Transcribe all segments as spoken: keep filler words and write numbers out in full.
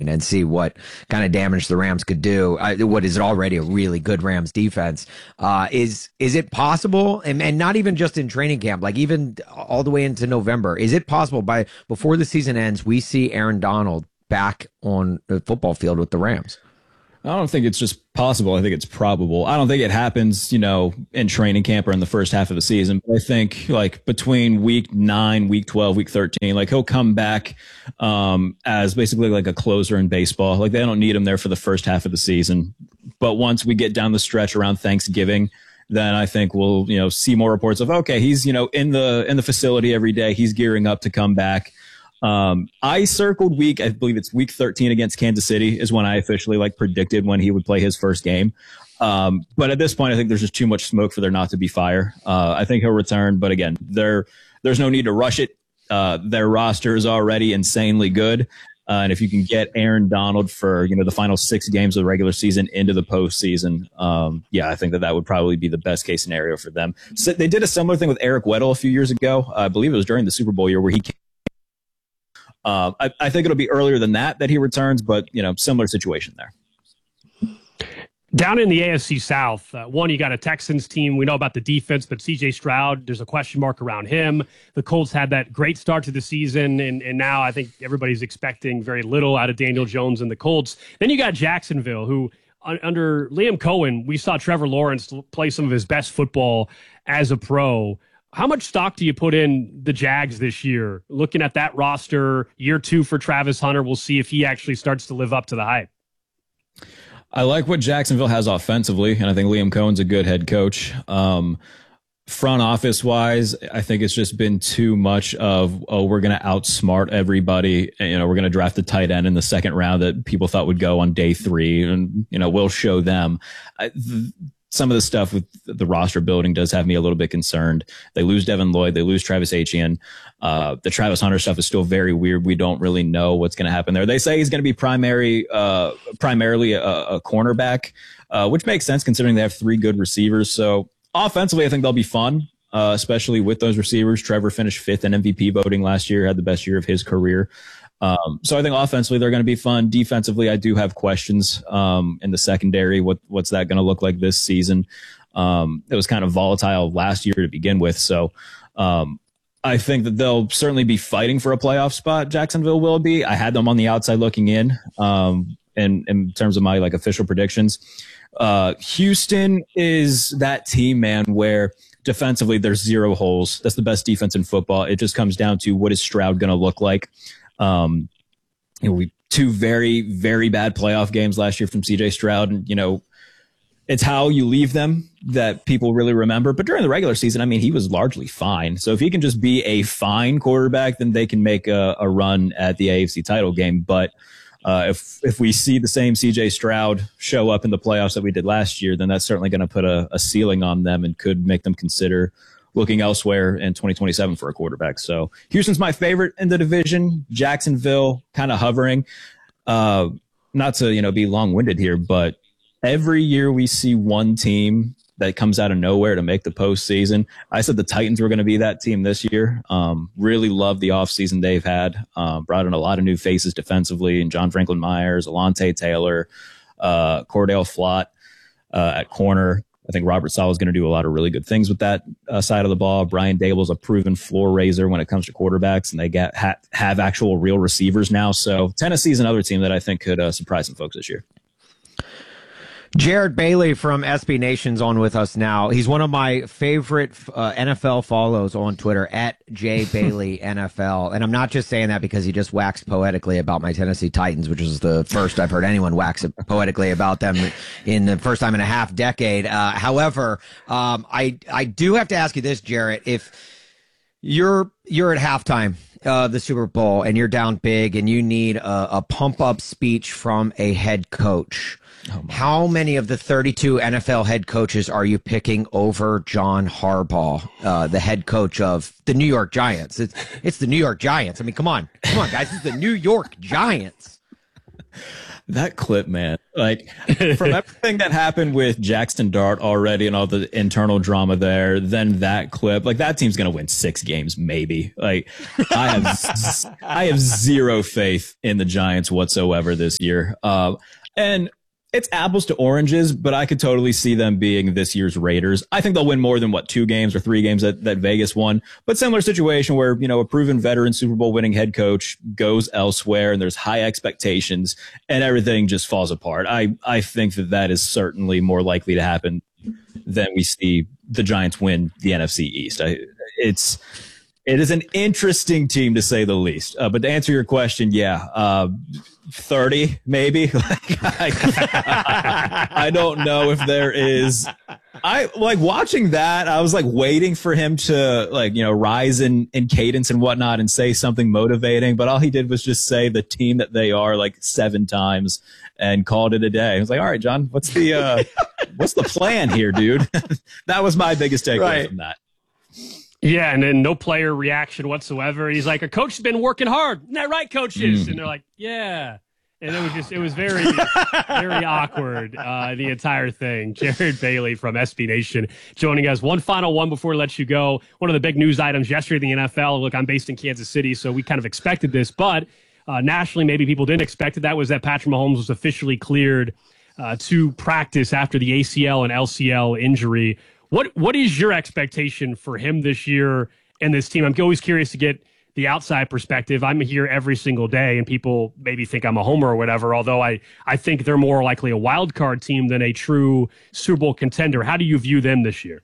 fifteen and see what kind of damage the Rams could do. Uh, what is already a really good Rams defense. Uh, is is it possible, and, and not even just in training camp, like even all the way into November, is it possible by before the season ends, we see Aaron Donald back on the football field with the Rams? I don't think it's just possible. I think it's probable. I don't think it happens, you know, in training camp or in the first half of the season. But I think like between week nine, week twelve, week thirteen, like he'll come back um, as basically like a closer in baseball. Like they don't need him there for the first half of the season. But once we get down the stretch around Thanksgiving, then I think we'll, you know, see more reports of, okay, he's, you know, in the in the facility every day. He's gearing up to come back. Um, I circled week, I believe it's week thirteen against Kansas City is when I officially like predicted when he would play his first game. Um, but at this point, I think there's just too much smoke for there not to be fire. Uh, I think he'll return, but again, there, there's no need to rush it. Uh, their roster is already insanely good. Uh, and if you can get Aaron Donald for, you know, the final six games of the regular season into the postseason, um, yeah, I think that that would probably be the best case scenario for them. So they did a similar thing with Eric Weddle a few years ago. Uh, I believe it was during the Super Bowl year where he came. Uh, I, I think it'll be earlier than that that he returns, but, you know, similar situation there. Down in the A F C South, uh, one, you got a Texans team. We know about the defense, but C J Stroud, there's a question mark around him. The Colts had that great start to the season, and, and now I think everybody's expecting very little out of Daniel Jones and the Colts. Then you got Jacksonville, who un- under Liam Cohen, we saw Trevor Lawrence play some of his best football as a pro. How much stock do you put in the Jags this year? Looking at that roster, year two for Travis Hunter, we'll see if he actually starts to live up to the hype. I like what Jacksonville has offensively, and I think Liam Cohen's a good head coach. Um, front office wise, I think it's just been too much of, oh, we're going to outsmart everybody. And, you know, we're going to draft a tight end in the second round that people thought would go on day three, and, you know, we'll show them. I, th- Some of the stuff with the roster building does have me a little bit concerned. They lose Devin Lloyd. They lose Travis Etienne. Uh, the Travis Hunter stuff is still very weird. We don't really know what's going to happen there. They say he's going to be primary, uh, primarily a, a cornerback, uh, which makes sense considering they have three good receivers. So offensively, I think they'll be fun, uh, especially with those receivers. Trevor finished fifth in M V P voting last year, had the best year of his career. Um, so I think offensively they're going to be fun. Defensively, I do have questions um, in the secondary. What what's that going to look like this season? Um, it was kind of volatile last year to begin with. So um, I think that they'll certainly be fighting for a playoff spot. Jacksonville will be. I had them on the outside looking in. Um, in, in terms of my like official predictions, uh, Houston is that team, man, where defensively there's zero holes. That's the best defense in football. It just comes down to what is Stroud going to look like. Um, you know, we two very, very bad playoff games last year from C J Stroud. And, you know, it's how you leave them that people really remember. But during the regular season, I mean, he was largely fine. So if he can just be a fine quarterback, then they can make a, a run at the A F C title game. But uh, if if we see the same C J Stroud show up in the playoffs that we did last year, then that's certainly going to put a, a ceiling on them and could make them consider looking elsewhere in twenty twenty-seven for a quarterback. So Houston's my favorite in the division. Jacksonville kind of hovering. Uh, not to, you know, be long-winded here, but every year we see one team that comes out of nowhere to make the postseason. I said the Titans were going to be that team this year. Um, really love the offseason they've had. Um, brought in a lot of new faces defensively, and John Franklin Myers, Alontae Taylor, uh, Cordell Flott uh, at corner. I think Robert Saleh is going to do a lot of really good things with that uh, side of the ball. Brian Dable's a proven floor raiser when it comes to quarterbacks, and they get ha- have actual real receivers now. So Tennessee's another team that I think could uh, surprise some folks this year. Jared Bailey from S B Nation's on with us now. He's one of my favorite uh, N F L follows on Twitter, at J Bailey N F L. And I'm not just saying that because he just waxed poetically about my Tennessee Titans, which is the first I've heard anyone wax poetically about them in the first time in a half decade. Uh, however, um, I I do have to ask you this, Jarrett. If you're you're at halftime uh, the Super Bowl and you're down big and you need a, a pump up speech from a head coach, oh how many of the thirty-two N F L head coaches are you picking over John Harbaugh, uh, the head coach of the New York Giants? It's, it's the New York Giants. I mean, come on. Come on, guys. It's the New York Giants. That clip, man, like from everything that happened with Jackson Dart already and all the internal drama there, then that clip, like that team's going to win six games, maybe. Like I have, I have zero faith in the Giants whatsoever this year. Uh, and it's apples to oranges, but I could totally see them being this year's Raiders. I think they'll win more than what two games or three games that, that Vegas won, but similar situation where, you know, a proven veteran Super Bowl winning head coach goes elsewhere and there's high expectations and everything just falls apart. I, I think that that is certainly more likely to happen than we see the Giants win the N F C East. I, it's, it is an interesting team to say the least. Uh, but to answer your question, yeah, uh, thirty maybe. Like, I, I don't know if there is. I like watching that. I was like waiting for him to like, you know, rise in, in cadence and whatnot and say something motivating. But all he did was just say the team that they are like seven times and called it a day. I was like, all right, John, what's the, uh, what's the plan here, dude? That was my biggest takeaway right. from that. Yeah, and then no player reaction whatsoever. He's like, "A coach has been working hard. Isn't that right, coaches?" Mm. And they're like, "Yeah." And it was just, it was very, very awkward, uh, the entire thing. Jared Bailey from S B Nation joining us. One final one before we let you go. One of the big news items yesterday in the N F L. Look, I'm based in Kansas City, so we kind of expected this, but uh, nationally, maybe people didn't expect it. That was that Patrick Mahomes was officially cleared uh, to practice after the A C L and L C L injury. What what is your expectation for him this year and this team? I'm always curious to get the outside perspective. I'm here every single day, and people maybe think I'm a homer or whatever, although I, I think they're more likely a wild card team than a true Super Bowl contender. How do you view them this year?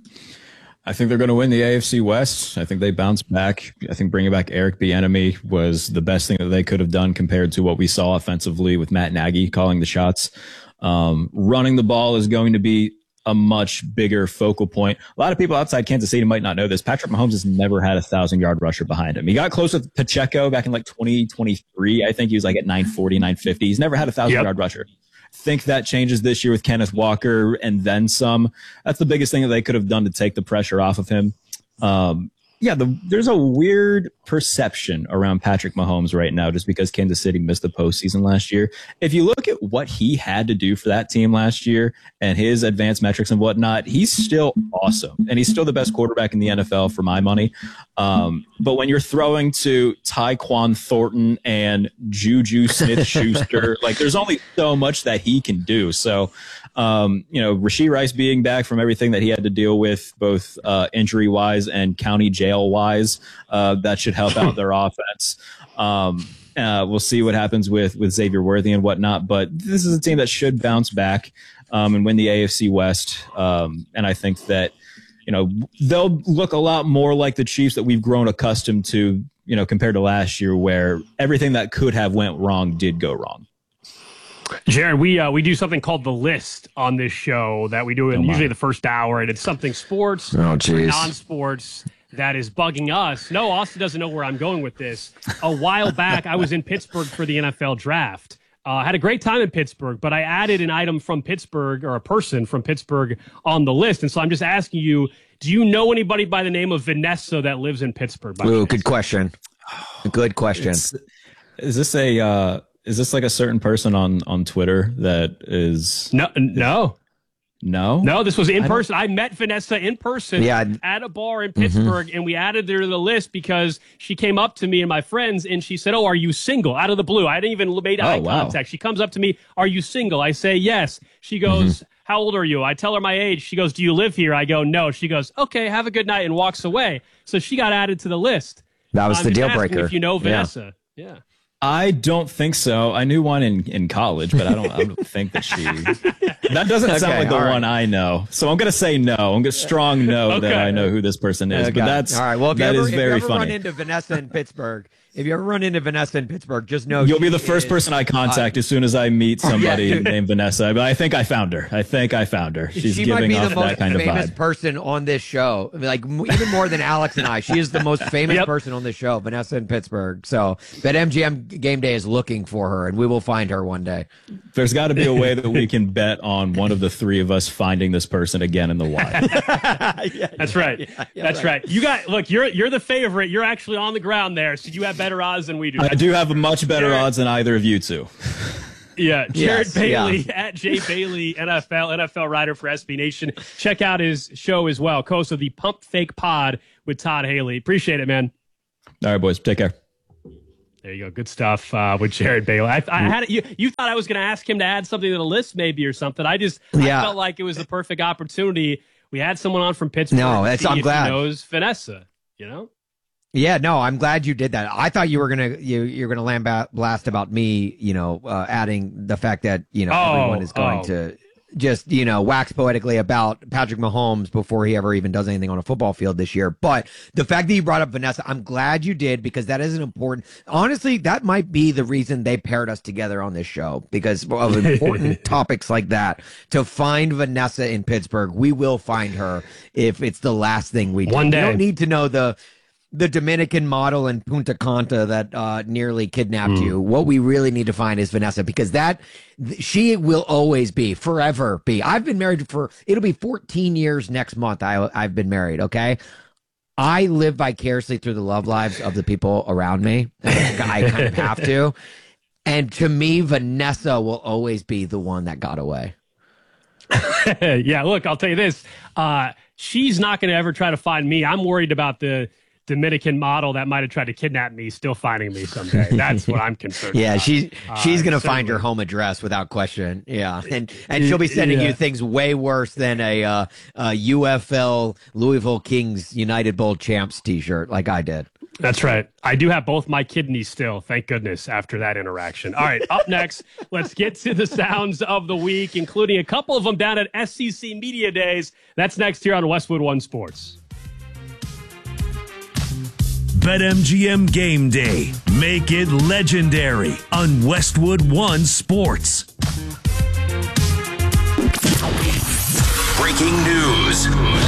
I think they're going to win the A F C West. I think they bounce back. I think bringing back Eric Bieniemy was the best thing that they could have done compared to what we saw offensively with Matt Nagy calling the shots. Um, running the ball is going to be a much bigger focal point. A lot of people outside Kansas City might not know this. Patrick Mahomes has never had a thousand yard rusher behind him. He got close with Pacheco back in like twenty twenty-three. I think he was like at nine forty, nine fifty. He's never had a thousand yep. yard rusher. Think that changes this year with Kenneth Walker and then some. That's the biggest thing that they could have done to take the pressure off of him. Um, yeah, the, there's a weird perception around Patrick Mahomes right now just because Kansas City missed the postseason last year. If you look at what he had to do for that team last year and his advanced metrics and whatnot, he's still awesome. And he's still the best quarterback in the N F L for my money. Um, but when you're throwing to Tyquan Thornton and Juju Smith-Schuster, like there's only so much that he can do. So, um, you know, Rashee Rice being back from everything that he had to deal with, both uh, injury-wise and county jail-wise, uh, that should help out their offense. Um, uh, we'll see what happens with, with Xavier Worthy and whatnot, but this is a team that should bounce back um, and win the A F C West. Um, and I think that, you know, they'll look a lot more like the Chiefs that we've grown accustomed to, you know, compared to last year where everything that could have went wrong did go wrong. Jared, we uh, we do something called The List on this show that we do in oh usually the first hour, and it's something sports oh, or non-sports that is bugging us. No, Austin doesn't know where I'm going with this. A while back, I was in Pittsburgh for the N F L draft. I uh, had a great time in Pittsburgh, but I added an item from Pittsburgh or a person from Pittsburgh on the list, and so I'm just asking you, do you know anybody by the name of Vanessa that lives in Pittsburgh? Ooh, good question. Good question. It's, is this a... Uh, Is this like a certain person on, on Twitter that is... No, no. No? No, this was in I person. I met Vanessa in person yeah. at a bar in Pittsburgh, mm-hmm. and we added her to the list because she came up to me and my friends, and she said, "Oh, are you single?" Out of the blue. I didn't even make eye oh, wow. contact. She comes up to me, "Are you single?" I say, "Yes." She goes, mm-hmm. "How old are you?" I tell her my age. She goes, "Do you live here?" I go, "No." She goes, "Okay, have a good night," and walks away. So she got added to the list. That was I'm the just deal asking breaker. if you know Vanessa. Yeah. yeah. I don't think so. I knew one in, in college, but I don't, I don't think that she... That doesn't okay, sound like the right. one I know. So I'm going to say no. I'm going to strong no okay. that I know who this person is. Okay. But that's, all right. Well, if that you ever, is very if you ever funny. run into Vanessa in Pittsburgh, if you ever run into Vanessa in Pittsburgh, just know you'll be the first is, person I contact uh, as soon as I meet somebody yeah, named Vanessa. But I think I found her. I think I found her. She's she giving might be off the most that kind of famous vibe. person on this show. I mean, like even more than Alex and I. She is the most famous yep. person on this show, Vanessa in Pittsburgh. So Bet M G M Game Day is looking for her, and we will find her one day. There's got to be a way that we can bet on one of the three of us finding this person again in the wild. yeah, That's right. Yeah, yeah, That's right. right. You got look. You're you're the favorite. You're actually on the ground there, so you have better odds than we do. I do have much better Jared, odds than either of you two. Yeah, Jared Yes, Bailey yeah. at Jay Bailey, N F L, N F L writer for S B Nation. Check out his show as well, host of the Pump Fake Pod with Todd Haley. Appreciate it, man. All right, boys. Take care. There you go. Good stuff uh, with Jared Bailey. I, I had you. You thought I was going to ask him to add something to the list, maybe or something. I just Yeah. I felt like it was the perfect opportunity. We had someone on from Pittsburgh. No, to that's- see I'm if glad. he knows Vanessa. You know. Yeah, no, I'm glad you did that. I thought you were gonna you you're gonna lambast blast about me, you know, uh, adding the fact that you know Oh, everyone is going oh. to just you know wax poetically about Patrick Mahomes before he ever even does anything on a football field this year. But the fact that you brought up Vanessa, I'm glad you did because that is an important. Honestly, that might be the reason they paired us together on this show because of important topics like that. To find Vanessa in Pittsburgh, we will find her if it's the last thing we do. One day. We don't need to know the. the Dominican model in Punta Cana that uh, nearly kidnapped Mm. you. What we really need to find is Vanessa because that th- she will always be, forever be. I've been married for, it'll be fourteen years next month. I, I've been married. Okay. I live vicariously through the love lives of the people around me. I kind of have to. And to me, Vanessa will always be the one that got away. Yeah, look, I'll tell you this. Uh, she's not going to ever try to find me. I'm worried about the Dominican model that might have tried to kidnap me still finding me someday. That's what I'm concerned Yeah, about. she's she's Uh, gonna find certainly. her home address without question. Yeah, and and she'll be sending Yeah. you things way worse than a, uh, a U F L Louisville Kings United Bowl champs T-shirt like I did. That's right. I do have both my kidneys still, thank goodness, after that interaction. All right, up next, let's get to the sounds of the week, including a couple of them down at S E C Media Days. That's next here on Westwood One Sports. BetMGM Game Day. Make it legendary on Westwood One Sports. Breaking news.